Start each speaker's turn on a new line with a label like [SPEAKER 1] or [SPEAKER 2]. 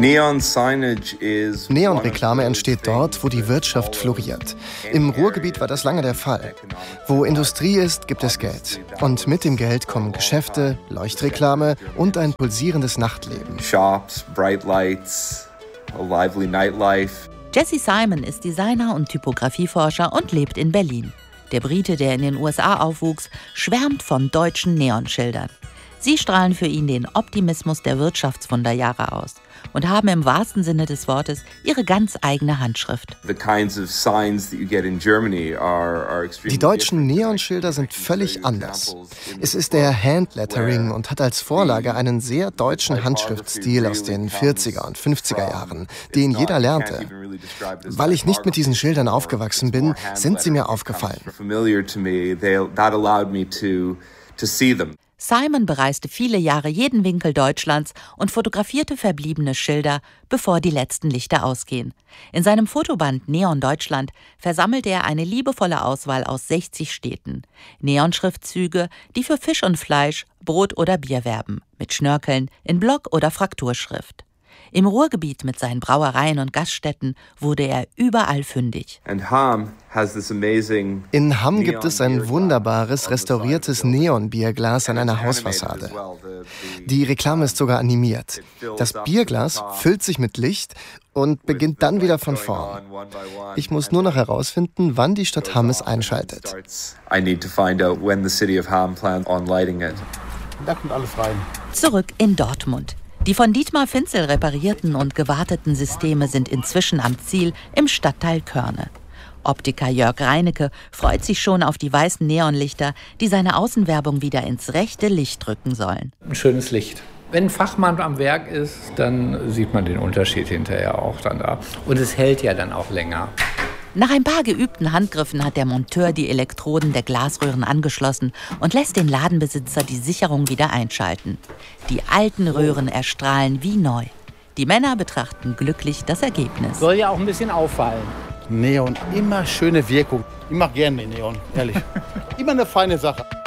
[SPEAKER 1] Neonreklame entsteht dort, wo die Wirtschaft floriert. Im Ruhrgebiet war das lange der Fall. Wo Industrie ist, gibt es Geld. Und mit dem Geld kommen Geschäfte, Leuchtreklame und ein pulsierendes Nachtleben.
[SPEAKER 2] Shops, bright lights, a lively nightlife.
[SPEAKER 3] Jesse Simon ist Designer und Typografieforscher und lebt in Berlin. Der Brite, der in den USA aufwuchs, schwärmt von deutschen Neonschildern. Sie strahlen für ihn den Optimismus der Wirtschaftswunderjahre aus und haben im wahrsten Sinne des Wortes ihre ganz eigene Handschrift.
[SPEAKER 1] Die deutschen Neonschilder sind völlig anders. Es ist der Handlettering und hat als Vorlage einen sehr deutschen Handschriftstil aus den 40er und 50er Jahren, den jeder lernte. Weil ich nicht mit diesen Schildern aufgewachsen bin, sind sie mir aufgefallen.
[SPEAKER 3] Simon bereiste viele Jahre jeden Winkel Deutschlands und fotografierte verbliebene Schilder, bevor die letzten Lichter ausgehen. In seinem Fotoband Neon Deutschland versammelt er eine liebevolle Auswahl aus 60 Städten. Neonschriftzüge, die für Fisch und Fleisch, Brot oder Bier werben, mit Schnörkeln, in Block- oder Frakturschrift. Im Ruhrgebiet mit seinen Brauereien und Gaststätten wurde er überall fündig.
[SPEAKER 1] In Hamm gibt es ein wunderbares, restauriertes Neonbierglas an einer Hausfassade. Die Reklame ist sogar animiert. Das Bierglas füllt sich mit Licht und beginnt dann wieder von vorn. Ich muss nur noch herausfinden, wann die Stadt Hamm es einschaltet.
[SPEAKER 2] Da
[SPEAKER 4] kommt alles rein.
[SPEAKER 3] Zurück in Dortmund. Die von Dietmar Finzel reparierten und gewarteten Systeme sind inzwischen am Ziel im Stadtteil Körne. Optiker Jörg Reinecke freut sich schon auf die weißen Neonlichter, die seine Außenwerbung wieder ins rechte Licht rücken sollen.
[SPEAKER 5] Ein schönes Licht. Wenn ein Fachmann am Werk ist, dann sieht man den Unterschied hinterher auch dann da. Und es hält ja dann auch länger.
[SPEAKER 3] Nach ein paar geübten Handgriffen hat der Monteur die Elektroden der Glasröhren angeschlossen und lässt den Ladenbesitzer die Sicherung wieder einschalten. Die alten Röhren erstrahlen wie neu. Die Männer betrachten glücklich das Ergebnis.
[SPEAKER 4] Soll ja auch ein bisschen auffallen. Neon, immer schöne Wirkung. Ich mag gerne Neon, ehrlich. Immer eine feine Sache.